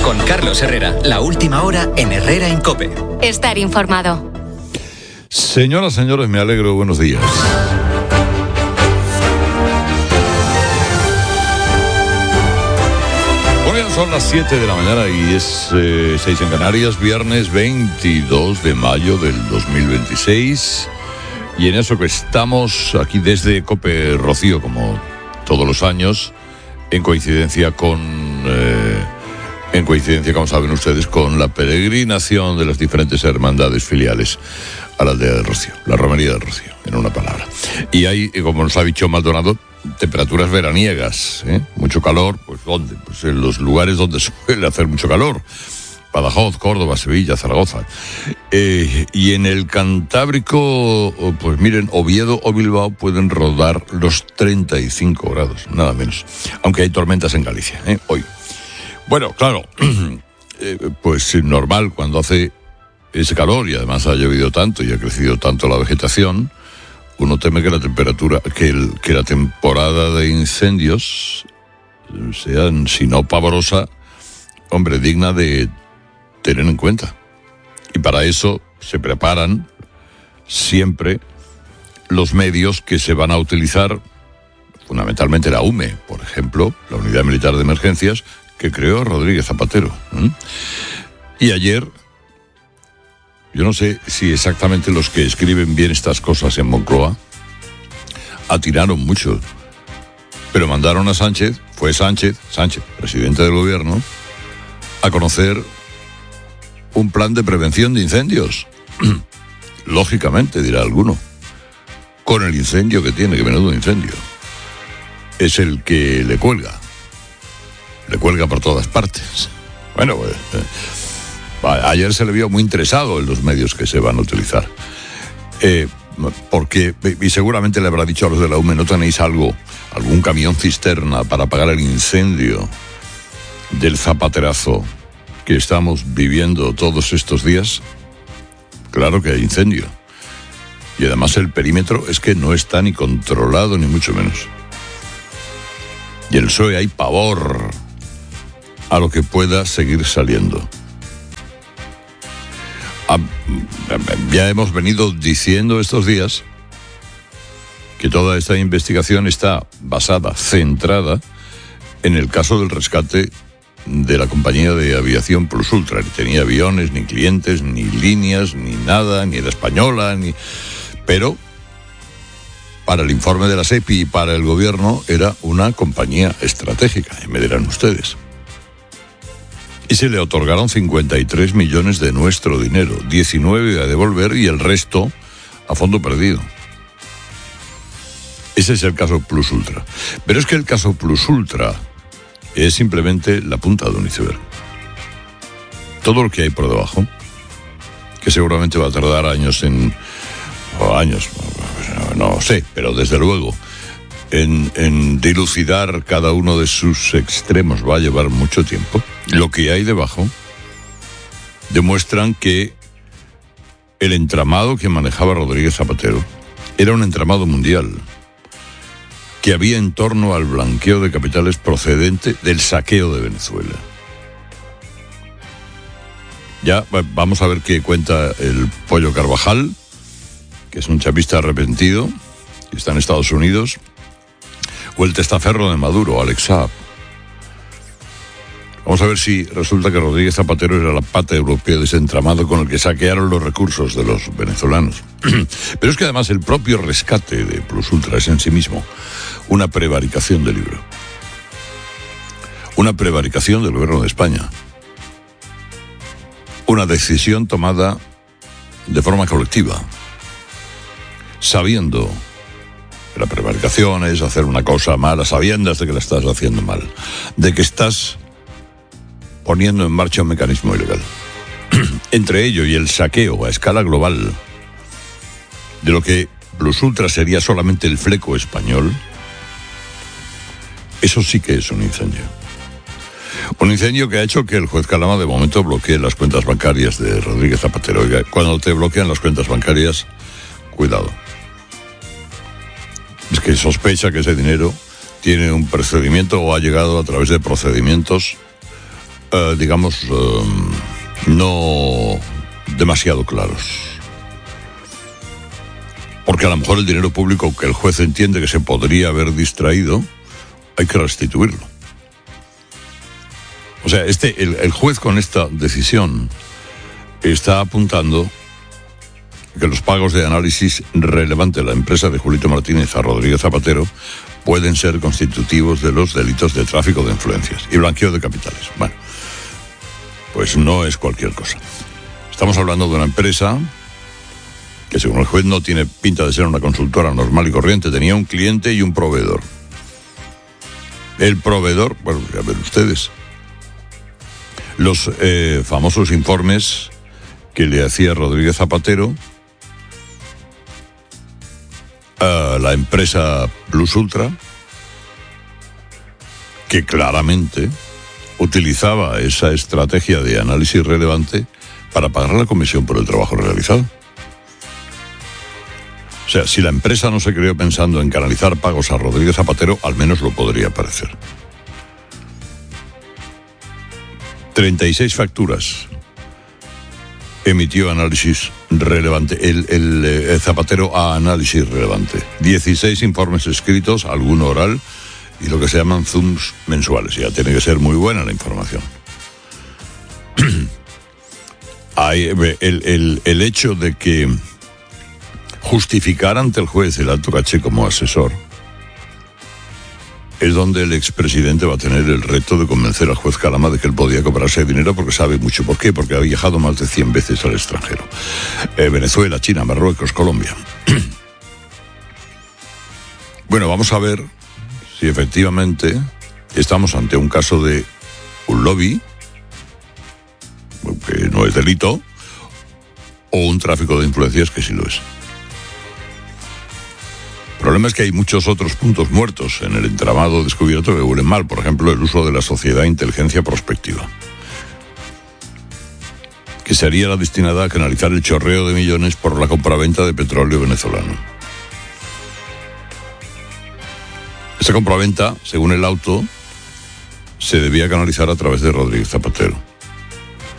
Con Carlos Herrera, la última hora en Herrera en COPE. Estar informado. Señoras, señores, me alegro. Buenos días. Bueno, son las 7 de la mañana y es 6 en Canarias, viernes 22 de mayo del 2026. Y en eso que estamos aquí desde COPE Rocío, como todos los años, en coincidencia, como saben ustedes, con la peregrinación de las diferentes hermandades filiales a la aldea del Rocío, la romería del Rocío, en una palabra. Y hay, como nos ha dicho Maldonado, temperaturas veraniegas, mucho calor. Pues ¿dónde? Pues en los lugares donde suele hacer mucho calor: Badajoz, Córdoba, Sevilla, Zaragoza. Y en el Cantábrico, pues miren, Oviedo o Bilbao pueden rodar los 35 grados, nada menos. Aunque hay tormentas en Galicia, hoy. Bueno, claro, pues normal cuando hace ese calor y además ha llovido tanto y ha crecido tanto la vegetación, uno teme que la temperatura, que la temporada de incendios sea, si no pavorosa, hombre, digna de tener en cuenta. Y para eso se preparan siempre los medios que se van a utilizar, fundamentalmente la UME, por ejemplo, la Unidad Militar de Emergencias, que creó Rodríguez Zapatero. Y ayer, yo no sé si exactamente los que escriben bien estas cosas en Moncloa atinaron mucho, pero mandaron a Sánchez, presidente del gobierno, a conocer un plan de prevención de incendios. Lógicamente, dirá alguno, con el incendio que tiene, que menudo incendio, es el que le cuelga por todas partes. Bueno, ayer se le vio muy interesado en los medios que se van a utilizar, porque, y seguramente le habrá dicho a los de la UME, ¿no tenéis algún camión cisterna para apagar el incendio del zapaterazo que estamos viviendo todos estos días? Claro que hay incendio. Y además el perímetro es que no está ni controlado, ni mucho menos. Y el PSOE hay pavor a lo que pueda seguir saliendo. Ya hemos venido diciendo estos días que toda esta investigación está centrada en el caso del rescate de la compañía de aviación Plus Ultra. Ni tenía aviones, ni clientes, ni líneas, ni nada, ni era española, pero para el informe de la SEPI y para el gobierno era una compañía estratégica, y me dirán ustedes. Y se le otorgaron 53 millones de nuestro dinero, 19 a devolver y el resto a fondo perdido. Ese es el caso Plus Ultra. Pero es que el caso Plus Ultra es simplemente la punta de un iceberg. Todo lo que hay por debajo, que seguramente va a tardar años, no sé, pero desde luego en dilucidar cada uno de sus extremos va a llevar mucho tiempo. Lo que hay debajo demuestran que el entramado que manejaba Rodríguez Zapatero era un entramado mundial, que había en torno al blanqueo de capitales procedente del saqueo de Venezuela. Ya vamos a ver qué cuenta el Pollo Carvajal, que es un chapista arrepentido, que está en Estados Unidos, o el testaferro de Maduro, Alex Saab. Vamos a ver si resulta que Rodríguez Zapatero era la pata europea de ese entramado con el que saquearon los recursos de los venezolanos. Pero es que además el propio rescate de Plus Ultra es en sí mismo una prevaricación del libro. Una prevaricación del gobierno de España. Una decisión tomada de forma colectiva, sabiendo que la prevaricación es hacer una cosa mala, sabiendas de que la estás haciendo mal, de que estás poniendo en marcha un mecanismo ilegal. Entre ello y el saqueo a escala global de lo que Plus Ultra sería solamente el fleco español, eso sí que es un incendio. Un incendio que ha hecho que el juez Calama de momento bloquee las cuentas bancarias de Rodríguez Zapatero. Oiga, cuando te bloquean las cuentas bancarias, cuidado. Es que sospecha que ese dinero tiene un procedimiento o ha llegado a través de procedimientos no demasiado claros. Porque a lo mejor el dinero público que el juez entiende que se podría haber distraído, hay que restituirlo. O sea, el juez con esta decisión está apuntando que los pagos de análisis relevante de la empresa de Julito Martínez a Rodríguez Zapatero pueden ser constitutivos de los delitos de tráfico de influencias y blanqueo de capitales. Bueno, pues no es cualquier cosa. Estamos hablando de una empresa que, según el juez, no tiene pinta de ser una consultora normal y corriente. Tenía un cliente y un proveedor. El proveedor, bueno, ya ven ustedes, los famosos informes que le hacía Rodríguez Zapatero a la empresa Plus Ultra, que claramente utilizaba esa estrategia de análisis relevante para pagar la comisión por el trabajo realizado. O sea, si la empresa no se creó pensando en canalizar pagos a Rodríguez Zapatero, al menos lo podría parecer. 36 facturas emitió análisis relevante, el Zapatero a análisis relevante. 16 informes escritos, alguno oral, y lo que se llaman Zooms mensuales. Ya tiene que ser muy buena la información. El hecho de que justificar ante el juez el alto caché como asesor es donde el expresidente va a tener el reto de convencer al juez Calama de que él podía cobrarse dinero, porque sabe mucho. ¿Por qué? Porque ha viajado más de 100 veces al extranjero. Venezuela, China, Marruecos, Colombia. Bueno, vamos a ver si efectivamente estamos ante un caso de un lobby, que no es delito, o un tráfico de influencias, que sí lo es. El problema es que hay muchos otros puntos muertos en el entramado descubierto que huelen mal. Por ejemplo, el uso de la sociedad de inteligencia prospectiva, que sería la destinada a canalizar el chorreo de millones por la compraventa de petróleo venezolano. Esa compraventa, según el auto, se debía canalizar a través de Rodríguez Zapatero.